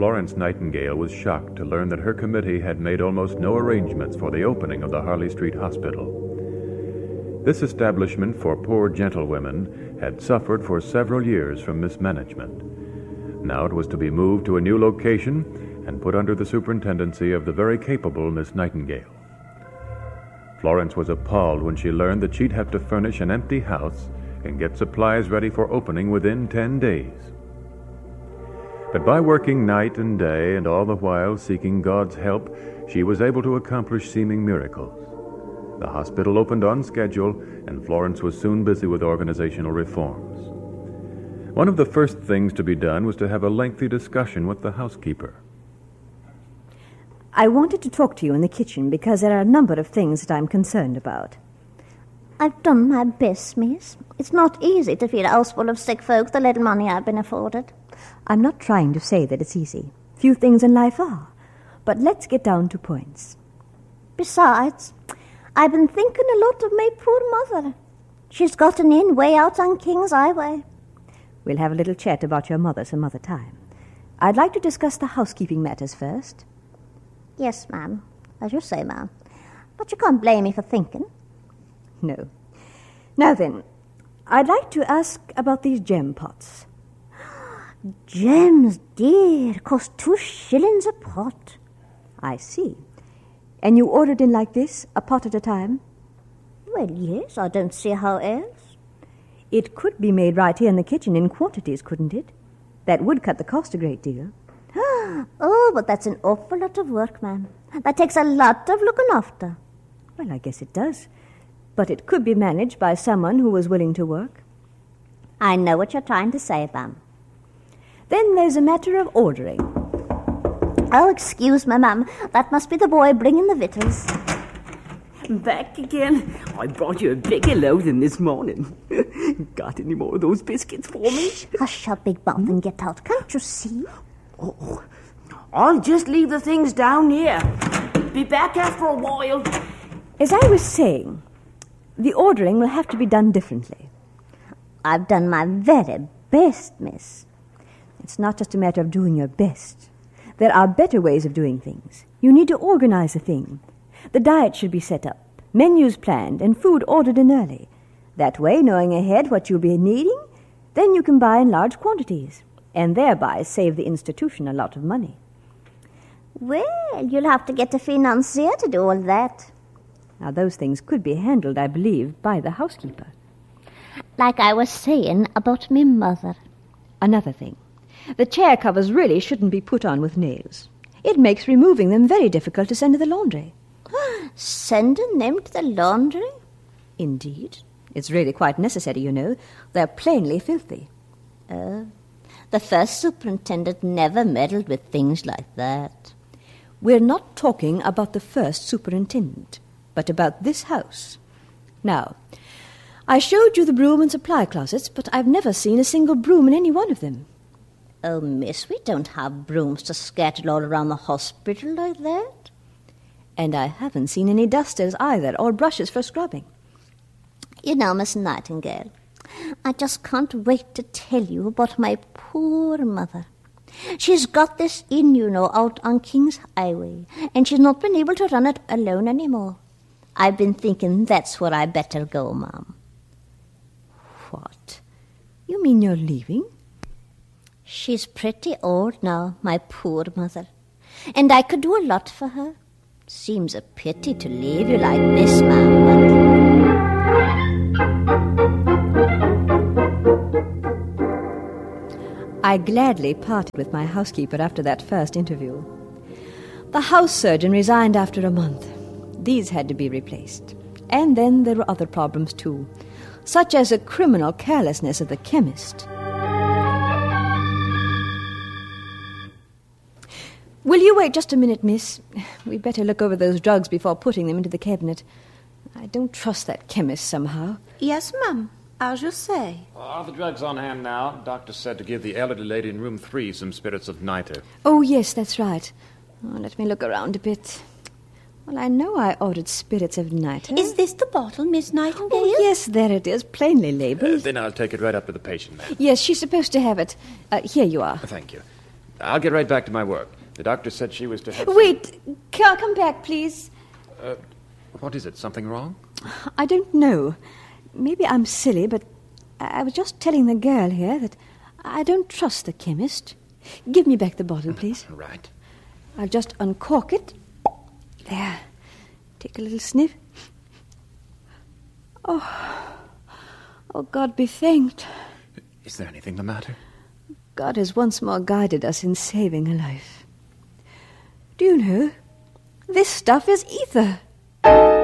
Florence Nightingale was shocked to learn that her committee had made almost no arrangements for the opening of the Harley Street Hospital. This establishment for poor gentlewomen had suffered for several years from mismanagement. Now it was to be moved to a new location and put under the superintendency of the very capable Miss Nightingale. Florence was appalled when she learned that she'd have to furnish an empty house and get supplies ready for opening within 10 days. But by working night and day and all the while seeking God's help, she was able to accomplish seeming miracles. The hospital opened on schedule, and Florence was soon busy with organizational reforms. One of the first things to be done was to have a lengthy discussion with the housekeeper. I wanted to talk to you in the kitchen because there are a number of things that I'm concerned about. I've done my best, miss. It's not easy to feed a house full of sick folk the little money I've been afforded. I'm not trying to say that it's easy. Few things in life are. But let's get down to points. Besides, I've been thinking a lot of my poor mother. She's got an inn way out on King's Highway. We'll have a little chat about your mother some other time. I'd like to discuss the housekeeping matters first. Yes, ma'am. As you say, ma'am. But you can't blame me for thinking. No. Now then, I'd like to ask about these gem pots. Gems, dear, cost 2 shillings a pot. I see. And you ordered in like this, a pot at a time? Well, yes, I don't see how else. It could be made right here in the kitchen in quantities, couldn't it? That would cut the cost a great deal. Oh, but that's an awful lot of work, ma'am. That takes a lot of looking after. Well, I guess it does. But it could be managed by someone who was willing to work. I know what you're trying to say, ma'am. Then there's a matter of ordering. Oh, excuse me, ma'am. That must be the boy bringing the victuals. Back again. I brought you a bigger load than this morning. Got any more of those biscuits for me? Hush your big mouth and get out. Can't you see? Oh, I'll just leave the things down here. Be back after a while. As I was saying, the ordering will have to be done differently. I've done my very best, miss. It's not just a matter of doing your best. There are better ways of doing things. You need to organize a thing. The diet should be set up, menus planned, and food ordered in early. That way, knowing ahead what you'll be needing, then you can buy in large quantities, and thereby save the institution a lot of money. Well, you'll have to get a financier to do all that. Now, those things could be handled, I believe, by the housekeeper. Like I was saying about me mother. Another thing. The chair covers really shouldn't be put on with nails. It makes removing them very difficult to send to the laundry. Sending them to the laundry? Indeed. It's really quite necessary, you know. They're plainly filthy. The first superintendent never meddled with things like that. We're not talking about the first superintendent, but about this house. Now, I showed you the broom and supply closets, but I've never seen a single broom in any one of them. Oh, miss, we don't have brooms to scatter all around the hospital like that. And I haven't seen any dusters either, or brushes for scrubbing. You know, Miss Nightingale, I just can't wait to tell you about my poor mother. She's got this inn, you know, out on King's Highway, and she's not been able to run it alone anymore. I've been thinking that's where I better go, ma'am. What? You mean you're leaving? She's pretty old now, my poor mother, and I could do a lot for her. Seems a pity to leave you like this, ma'am, I gladly parted with my housekeeper after that first interview. The house surgeon resigned after a month. These had to be replaced. And then there were other problems, too, such as a criminal carelessness of the chemist. Will you wait just a minute, miss? We'd better look over those drugs before putting them into the cabinet. I don't trust that chemist somehow. Yes, ma'am. As you say. Are the drugs on hand now? Doctor said to give the elderly lady in room 3 some spirits of nitre. Oh, yes, that's right. Oh, let me look around a bit. Well, I know I ordered spirits of nitre. Is this the bottle, Miss Nightingale? Oh, yes, there it is, plainly labelled. Then I'll take it right up to the patient, ma'am. Yes, she's supposed to have it. Here you are. Thank you. I'll get right back to my work. The doctor said she was to have... Wait, come back, please. What is it? Something wrong? I don't know. Maybe I'm silly, but I was just telling the girl here that I don't trust the chemist. Give me back the bottle, please. Right. I'll just uncork it. There. Take a little sniff. Oh, God be thanked. Is there anything the matter? God has once more guided us in saving a life. Do you know, this stuff is ether.